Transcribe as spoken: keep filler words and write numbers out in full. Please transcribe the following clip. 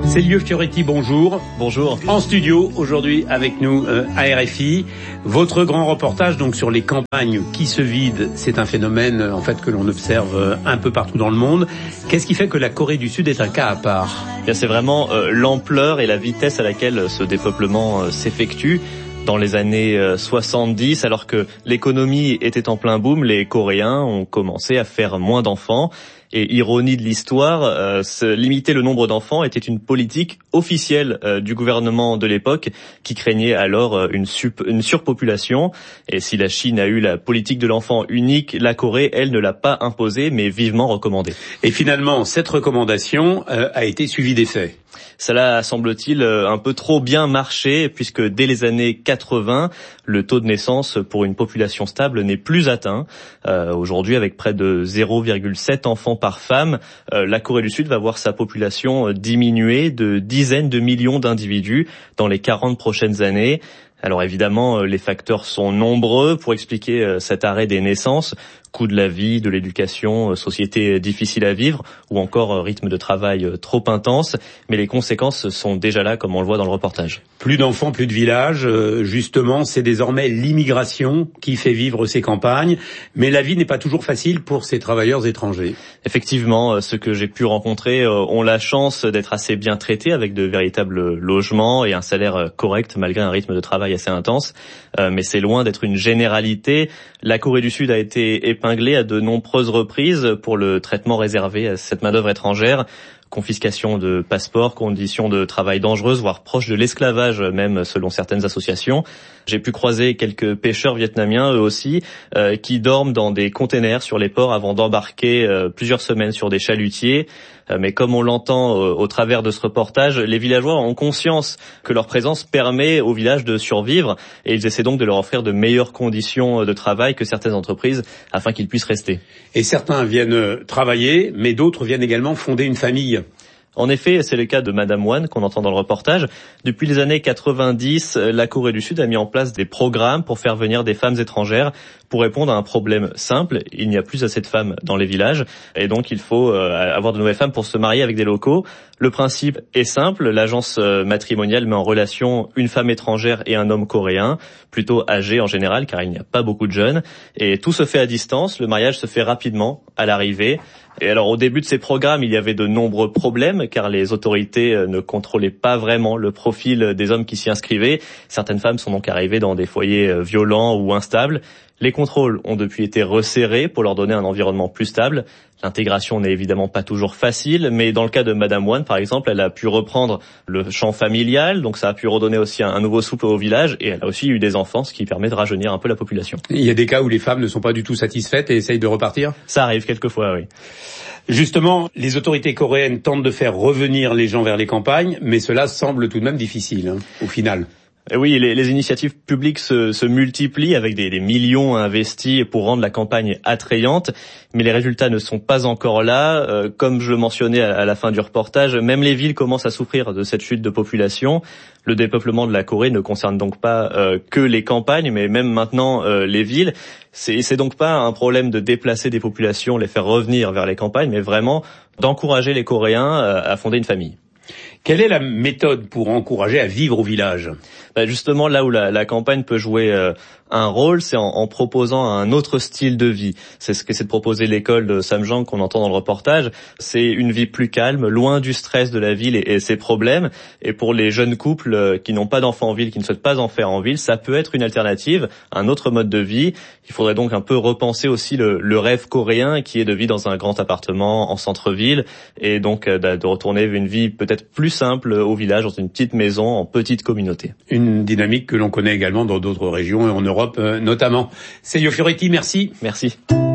Célio Fioretti, bonjour. Bonjour. En studio, aujourd'hui, avec nous euh, à R F I, votre grand reportage donc sur les campagnes qui se vident. C'est un phénomène en fait que l'on observe euh, un peu partout dans le monde. Qu'est-ce qui fait que la Corée du Sud est un cas à part ? Bien, c'est vraiment euh, l'ampleur et la vitesse à laquelle ce dépeuplement euh, s'effectue. Dans les années euh, soixante-dix, alors que l'économie était en plein boom, les Coréens ont commencé à faire moins d'enfants. Et ironie de l'histoire, euh, se limiter le nombre d'enfants était une politique officielle euh, du gouvernement de l'époque qui craignait alors euh, une, sup- une surpopulation. Et si la Chine a eu la politique de l'enfant unique, la Corée, elle, ne l'a pas imposée, mais vivement recommandée. Et finalement, cette recommandation euh, a été suivie des faits. Cela a, semble-t-il, un peu trop bien marché, puisque dès les années quatre-vingts, le taux de naissance pour une population stable n'est plus atteint. Euh, aujourd'hui, avec près de zéro virgule sept enfants par femme, euh, la Corée du Sud va voir sa population diminuer de dizaines de millions d'individus dans les quarante prochaines années. Alors évidemment, les facteurs sont nombreux pour expliquer cet arrêt des naissances. Coût de la vie, de l'éducation, société difficile à vivre, ou encore rythme de travail trop intense. Mais les conséquences sont déjà là, comme on le voit dans le reportage. Plus d'enfants, plus de villages. Justement, c'est désormais l'immigration qui fait vivre ces campagnes. Mais la vie n'est pas toujours facile pour ces travailleurs étrangers. Effectivement, ceux que j'ai pu rencontrer ont la chance d'être assez bien traités, avec de véritables logements et un salaire correct, malgré un rythme de travail assez intense. Mais c'est loin d'être une généralité. La Corée du Sud a été épinglée à de nombreuses reprises pour le traitement réservé à cette main-d'œuvre étrangère. Confiscation de passeports, conditions de travail dangereuses, voire proches de l'esclavage même selon certaines associations. J'ai pu croiser quelques pêcheurs vietnamiens, eux aussi, euh, qui dorment dans des containers sur les ports avant d'embarquer euh, plusieurs semaines sur des chalutiers. Euh, mais comme on l'entend euh, au travers de ce reportage, les villageois ont conscience que leur présence permet au village de survivre et ils essaient donc de leur offrir de meilleures conditions de travail que certaines entreprises afin qu'ils puissent rester. Et certains viennent travailler, mais d'autres viennent également fonder une famille. En effet, c'est le cas de Madame Wan qu'on entend dans le reportage. Depuis les années quatre-vingt-dix, la Corée du Sud a mis en place des programmes pour faire venir des femmes étrangères pour répondre à un problème simple. Il n'y a plus assez de femmes dans les villages et donc il faut avoir de nouvelles femmes pour se marier avec des locaux. Le principe est simple, l'agence matrimoniale met en relation une femme étrangère et un homme coréen, plutôt âgé en général car il n'y a pas beaucoup de jeunes. Et tout se fait à distance, le mariage se fait rapidement à l'arrivée. Et alors au début de ces programmes, il y avait de nombreux problèmes car les autorités ne contrôlaient pas vraiment le profil des hommes qui s'y inscrivaient. Certaines femmes sont donc arrivées dans des foyers violents ou instables. Les contrôles ont depuis été resserrés pour leur donner un environnement plus stable. L'intégration n'est évidemment pas toujours facile, mais dans le cas de Madame Wan, par exemple, elle a pu reprendre le champ familial, donc ça a pu redonner aussi un nouveau souffle au village, et elle a aussi eu des enfants, ce qui permet de rajeunir un peu la population. Il y a des cas où les femmes ne sont pas du tout satisfaites et essayent de repartir ? Ça arrive quelquefois, oui. Justement, les autorités coréennes tentent de faire revenir les gens vers les campagnes, mais cela semble tout de même difficile, hein, au final. Oui, les, les initiatives publiques se, se multiplient avec des, des millions investis pour rendre la campagne attrayante, mais les résultats ne sont pas encore là. Euh, comme je le mentionnais à, à la fin du reportage, même les villes commencent à souffrir de cette chute de population. Le dépeuplement de la Corée ne concerne donc pas euh, que les campagnes, mais même maintenant euh, les villes. C'est, c'est donc pas un problème de déplacer des populations, les faire revenir vers les campagnes, mais vraiment d'encourager les Coréens à fonder une famille. Quelle est la méthode pour encourager à vivre au village ? Bah justement, là où la, la campagne peut jouer euh, un rôle, c'est en, en proposant un autre style de vie. C'est ce que c'est de proposer l'école de Samjang qu'on entend dans le reportage. C'est une vie plus calme, loin du stress de la ville et, et ses problèmes. Et pour les jeunes couples euh, qui n'ont pas d'enfants en ville, qui ne souhaitent pas en faire en ville, ça peut être une alternative, un autre mode de vie. Il faudrait donc un peu repenser aussi le, le rêve coréen qui est de vivre dans un grand appartement en centre-ville et donc euh, de retourner vers une vie peut-être plus simple au village, dans une petite maison, en petite communauté. Une dynamique que l'on connaît également dans d'autres régions et en Europe euh, notamment. Célio Fioretti, merci. Merci.